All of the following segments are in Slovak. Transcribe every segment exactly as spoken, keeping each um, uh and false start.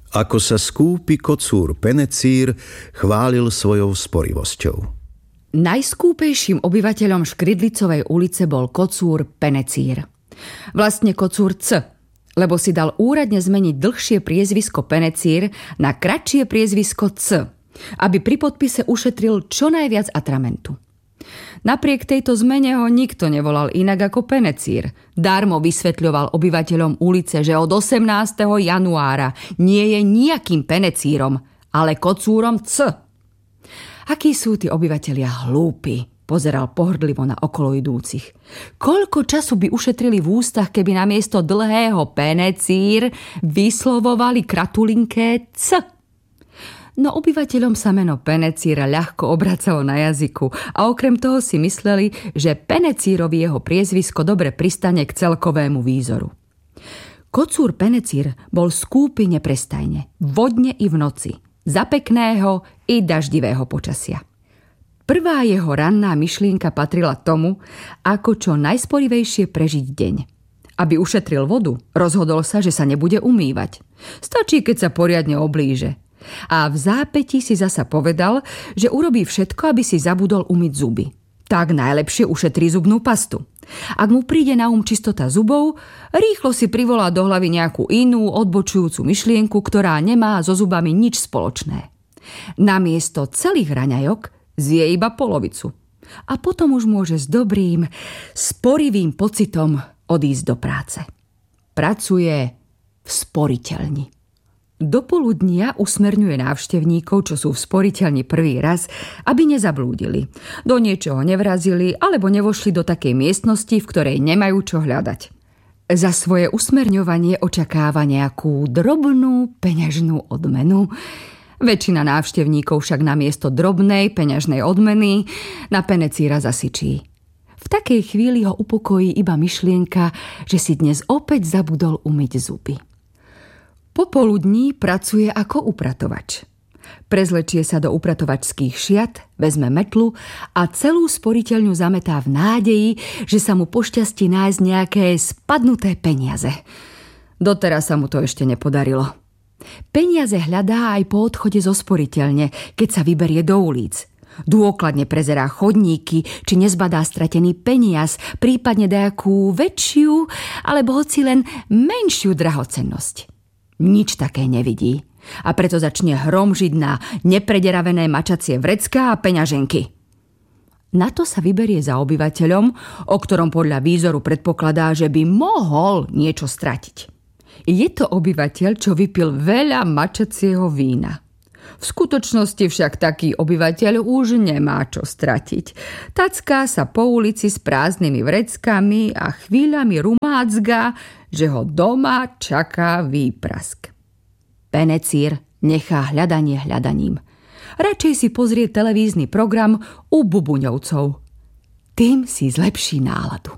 Ako sa skúpy kocúr Penecír chválil svojou sporivosťou. Najskúpejším obyvateľom Škridlicovej ulice bol kocúr Penecír. Vlastne kocúr C, lebo si dal úradne zmeniť dlhšie priezvisko Penecír na kratšie priezvisko C, aby pri podpise ušetril čo najviac atramentu. Napriek tejto zmene ho nikto nevolal inak ako Penecír. Darmo vysvetľoval obyvateľom ulice, že od osemnásteho januára nie je nejakým Penecírom, ale kocúrom C. Akí sú tí obyvatelia hlúpi, pozeral pohrdlivo na okolo idúcich. Koľko času by ušetrili v ústach, keby namiesto dlhého Penecír vyslovovali kratulinké C. No obyvateľom sa meno Penecíra ľahko obracalo na jazyku a okrem toho si mysleli, že Penecírovi jeho priezvisko dobre pristane k celkovému výzoru. Kocúr Penecír bol skúpy neprestajne, vodne i v noci, za pekného i daždivého počasia. Prvá jeho ranná myšlienka patrila tomu, ako čo najsporivejšie prežiť deň. Aby ušetril vodu, rozhodol sa, že sa nebude umývať. Stačí, keď sa poriadne oblíže. A v zápätí si zasa povedal, že urobí všetko, aby si zabudol umyť zuby. Tak najlepšie ušetrí zubnú pastu. Ak mu príde na um čistota zubov, rýchlo si privolá do hlavy nejakú inú odbočujúcu myšlienku, ktorá nemá so zubami nič spoločné. Namiesto celých raňajok zje iba polovicu. A potom už môže s dobrým, sporivým pocitom odísť do práce. Pracuje v sporiteľni. Do poludnia usmerňuje návštevníkov, čo sú v sporiteľni prvý raz, aby nezablúdili. Do niečoho nevrazili alebo nevošli do takej miestnosti, v ktorej nemajú čo hľadať. Za svoje usmerňovanie očakáva nejakú drobnú peňažnú odmenu. Väčšina návštevníkov však namiesto drobnej peňažnej odmeny na Penecíra zasyčí. V takej chvíli ho upokojí iba myšlienka, že si dnes opäť zabudol umyť zuby. Popoludní pracuje ako upratovač. Prezlečie sa do upratovačských šiat, vezme metlu a celú sporiteľňu zametá v nádeji, že sa mu pošťastí nájsť nejaké spadnuté peniaze. Doteraz sa mu to ešte nepodarilo. Peniaze hľadá aj po odchode zo sporiteľne, keď sa vyberie do ulic. Dôkladne prezerá chodníky, či nezbadá stratený peniaz, prípadne dajakú väčšiu, alebo hoci len menšiu drahocennosť. Nič také nevidí a preto začne hromžiť na neprederavené mačacie vrecká a peňaženky. Na to sa vyberie za obyvateľom, o ktorom podľa výzoru predpokladá, že by mohol niečo stratiť. Je to obyvateľ, čo vypil veľa mačacieho vína. V skutočnosti však taký obyvateľ už nemá čo stratiť. Tacká sa po ulici s prázdnymi vreckami a chvíľami rumácga, že ho doma čaká výprask. Penecír nechá hľadanie hľadaním. Radšej si pozrie televízny program u Bubuňovcov. Tým si zlepší náladu.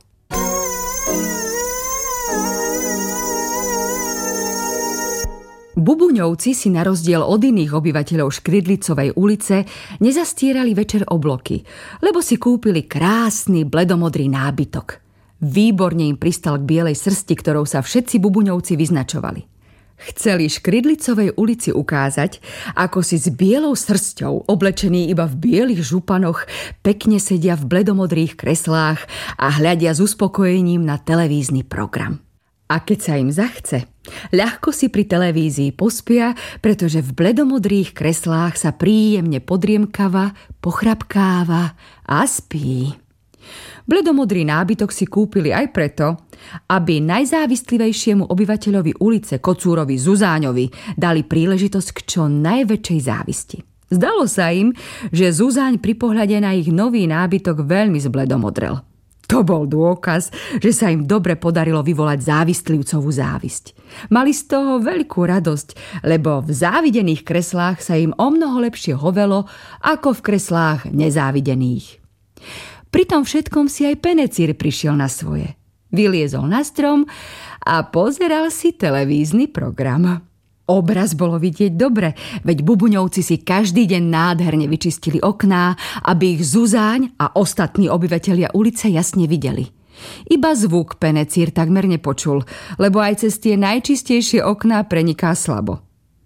Bubuňovci si na rozdiel od iných obyvateľov Škridlicovej ulice nezastierali večer obloky, lebo si kúpili krásny bledomodrý nábytok. Výborne im pristal k bielej srsti, ktorou sa všetci Bubuňovci vyznačovali. Chceli Škridlicovej ulici ukázať, ako si s bielou srsťou, oblečení iba v bielých županoch, pekne sedia v bledomodrých kreslách a hľadia s uspokojením na televízny program. A keď sa im zachce, ľahko si pri televízii pospia, pretože v bledomodrých kreslách sa príjemne podriemkava, pochrapkáva a spí. Bledomodrý nábytok si kúpili aj preto, aby najzávistlivejšiemu obyvateľovi ulice Kocúrovi Zuzáňovi dali príležitosť k čo najväčšej závisti. Zdalo sa im, že Zuzáň pri pohľade na ich nový nábytok veľmi zbledomodrel. To bol dôkaz, že sa im dobre podarilo vyvolať závistlivcovú závisť. Mali z toho veľkú radosť, lebo v závidených kreslách sa im omnoho lepšie hovelo ako v kreslách nezávidených. Pri tom všetkom si aj Penecír prišiel na svoje. Vyliezol na strom a pozeral si televízny program. Obraz bolo vidieť dobre, veď Bubuňovci si každý deň nádherne vyčistili okná, aby ich Zuzáň a ostatní obyvatelia ulice jasne videli. Iba zvuk Penecír takmer nepočul, lebo aj cez tie najčistejšie okná preniká slabo.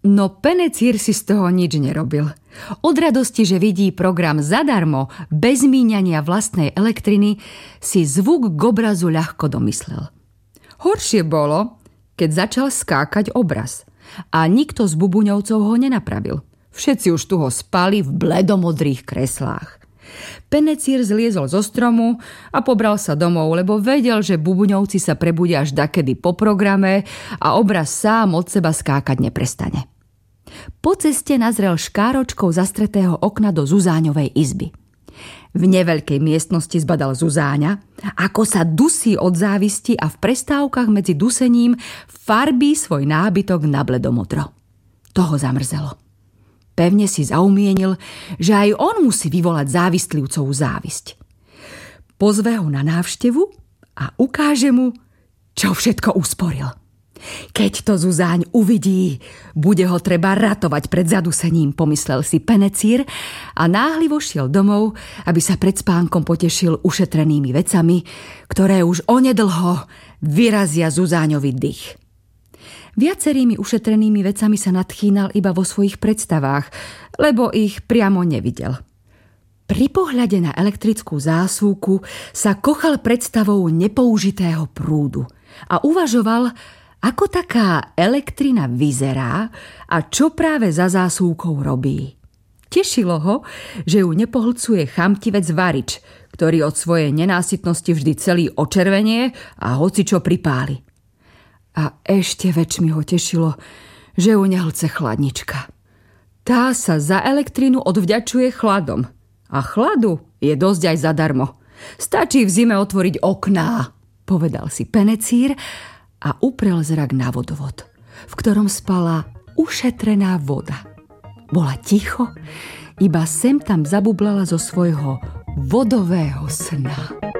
No Penecír si z toho nič nerobil. Od radosti, že vidí program zadarmo, bez míňania vlastnej elektriny, si zvuk k obrazu ľahko domyslel. Horšie bolo, keď začal skákať obraz a nikto z bubuňovcov ho nenapravil. Všetci už tu ho spali v bledomodrých kreslách. Penecír zliezol zo stromu a pobral sa domov, lebo vedel, že bubuňovci sa prebudia až dakedy po programe a obraz sám od seba skákať neprestane. Po ceste nazrel škáročkou zastretého okna do Zuzáňovej izby. V neveľkej miestnosti zbadal Zuzáňa, ako sa dusí od závisti a v prestávkach medzi dusením farbí svoj nábytok na bledomodro. To ho zamrzelo. Pevne si zaumienil, že aj on musí vyvolať závistlivcovú závisť. Pozve ho na návštevu a ukáže mu, čo všetko usporil. Keď to Zuzáň uvidí, bude ho treba ratovať pred zadusením, pomyslel si Penecír a náhlivo šiel domov, aby sa pred spánkom potešil ušetrenými vecami, ktoré už onedlho vyrazia Zuzáňovi dych. Viacerými ušetrenými vecami sa nadchýnal iba vo svojich predstavách, lebo ich priamo nevidel. Pri pohľade na elektrickú zásuvku sa kochal predstavou nepoužitého prúdu a uvažoval, ako taká elektrina vyzerá a čo práve za zásuvkou robí. Tešilo ho, že ju nepohlcuje chamtivec varič, ktorý od svojej nenásytnosti vždy celý očervenie a hocičo pripáli. A ešte väčšmi ho tešilo, že ju nehlce chladnička. Tá sa za elektrinu odvďačuje chladom. A chladu je dosť aj zadarmo. Stačí v zime otvoriť okná, povedal si Penecír a uprel zrak na vodovod, v ktorom spala ušetrená voda. Bola ticho, iba sem tam zabublala zo svojho vodového sna.